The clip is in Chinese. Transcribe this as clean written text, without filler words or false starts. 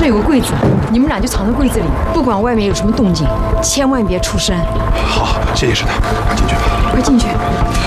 这有个柜子，你们俩就藏在柜子里，不管外面有什么动静，千万别出声。 好，谢谢师太，进去吧。 快进去。